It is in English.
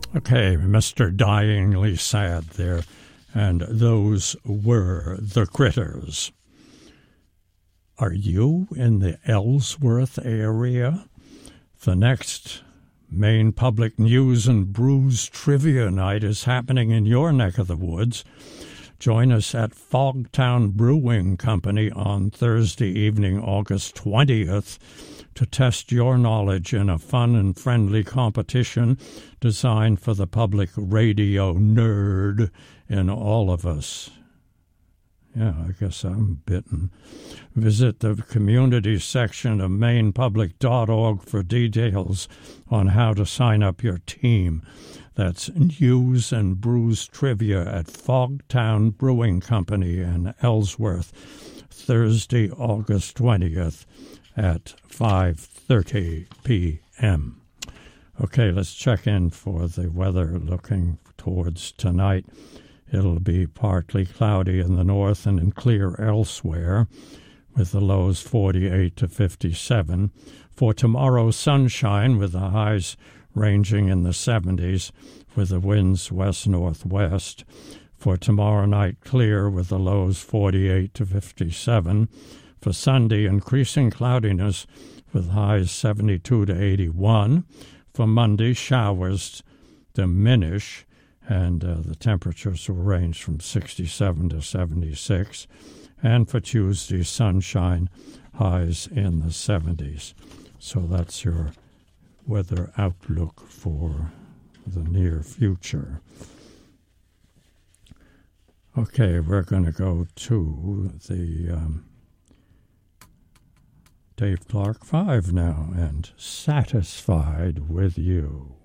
Okay, Mr. Dyingly Sad there, and those were the Critters. Are you in the Ellsworth area? The next Maine Public News and Brews Trivia Night is happening in your neck of the woods. Join us at Fogtown Brewing Company on Thursday evening, August 20th, to test your knowledge in a fun and friendly competition designed for the public radio nerd in all of us. Yeah, I guess I'm bitten. Visit the community section of mainepublic.org for details on how to sign up your team. That's News and Brews Trivia at Fogtown Brewing Company in Ellsworth, Thursday, August 20th at 5:30 p.m. Okay, let's check in for the weather looking towards tonight. It'll be partly cloudy in the north and clear elsewhere, with the lows 48 to 57. For tomorrow, sunshine with the highs ranging in the 70s, with the winds west-northwest. For tomorrow night, clear with the lows 48 to 57. For Sunday, increasing cloudiness with highs 72 to 81. For Monday, showers diminish, and the temperatures will range from 67 to 76. And for Tuesday, sunshine, highs in the 70s. So that's your weather outlook for the near future. Okay, we're going to go to the Dave Clark 5 now, and Satisfied with You.